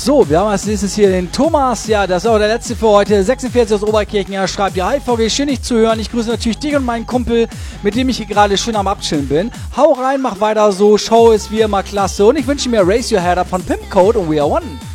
So, wir haben als nächstes hier den Thomas. Ja, das ist auch der letzte für heute. 46 aus Oberkirchen. Er schreibt, ja, hi VG, schön dich zu hören. Ich grüße natürlich dich und meinen Kumpel, mit dem ich hier gerade schön am Abchillen bin. Hau rein, mach weiter so. Show ist wie immer klasse. Und ich wünsche mir Raise Your Head Up von Pimp Code und We Are One.